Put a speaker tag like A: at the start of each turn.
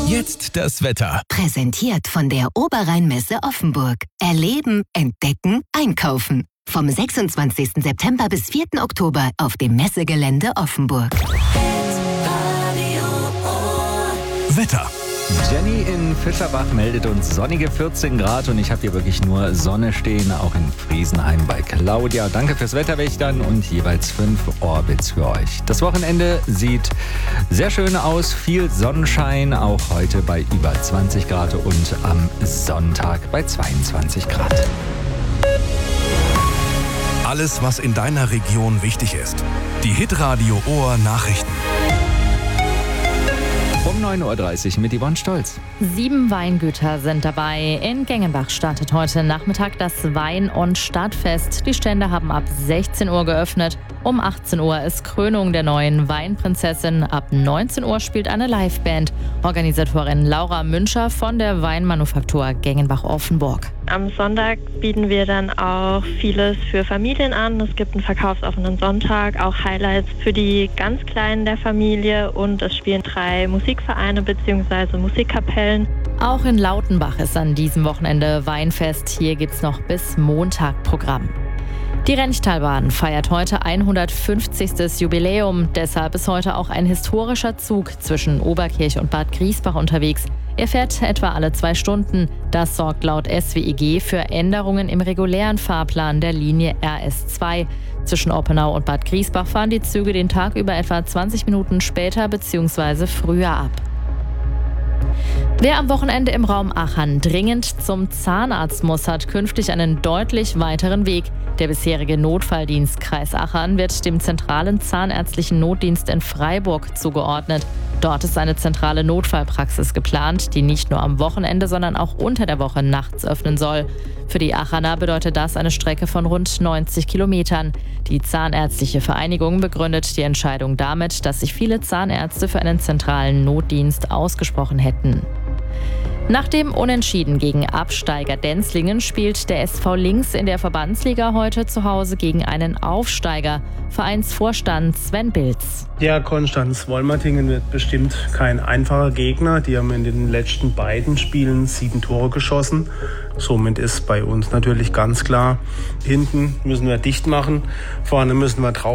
A: Jetzt das Wetter.
B: Präsentiert von der Oberrheinmesse Offenburg. Erleben, entdecken, einkaufen. Vom 26. September bis 4. Oktober auf dem Messegelände Offenburg.
A: Wetter.
C: Jenny in Fischerbach meldet uns sonnige 14 Grad und ich habe hier wirklich nur Sonne stehen, auch in Friesenheim bei Claudia. Danke fürs Wetterwächtern und jeweils 5 Orbits für euch. Das Wochenende sieht sehr schön aus, viel Sonnenschein, auch heute bei über 20 Grad und am Sonntag bei 22 Grad.
A: Alles, was in deiner Region wichtig ist. Die Hitradio Ohr Nachrichten.
C: Um 9.30 Uhr mit Yvonne Stolz.
D: 7 Weingüter sind dabei. In Gengenbach startet heute Nachmittag das Wein- und Stadtfest. Die Stände haben ab 16 Uhr geöffnet. Um 18 Uhr ist Krönung der neuen Weinprinzessin. Ab 19 Uhr spielt eine Liveband. Organisatorin Laura Münscher von der Weinmanufaktur Gengenbach-Offenburg.
E: Am Sonntag bieten wir dann auch vieles für Familien an. Es gibt einen verkaufsoffenen Sonntag, auch Highlights für die ganz Kleinen der Familie und es spielen 3 Musikvereine bzw. Musikkapellen.
D: Auch in Lautenbach ist an diesem Wochenende Weinfest. Hier gibt's noch bis Montag Programm. Die Renchtalbahn feiert heute 150. Jubiläum. Deshalb ist heute auch ein historischer Zug zwischen Oberkirch und Bad Griesbach unterwegs. Er fährt etwa alle 2 Stunden. Das sorgt laut SWIG für Änderungen im regulären Fahrplan der Linie RS2. Zwischen Oppenau und Bad Griesbach fahren die Züge den Tag über etwa 20 Minuten später bzw. früher ab. Wer am Wochenende im Raum Achern dringend zum Zahnarzt muss, hat künftig einen deutlich weiteren Weg. Der bisherige Notfalldienst Kreis Achern wird dem zentralen zahnärztlichen Notdienst in Freiburg zugeordnet. Dort ist eine zentrale Notfallpraxis geplant, die nicht nur am Wochenende, sondern auch unter der Woche nachts öffnen soll. Für die Acherner bedeutet das eine Strecke von rund 90 Kilometern. Die Zahnärztliche Vereinigung begründet die Entscheidung damit, dass sich viele Zahnärzte für einen zentralen Notdienst ausgesprochen hätten. Nach dem Unentschieden gegen Absteiger Denzlingen spielt der SV Links in der Verbandsliga heute zu Hause gegen einen Aufsteiger. Vereinsvorstand Sven Bilz.
F: Ja, Konstanz Wolmertingen wird bestimmt kein einfacher Gegner. Die haben in den letzten beiden Spielen 7 Tore geschossen. Somit ist bei uns natürlich ganz klar, hinten müssen wir dicht machen, vorne müssen wir drauf.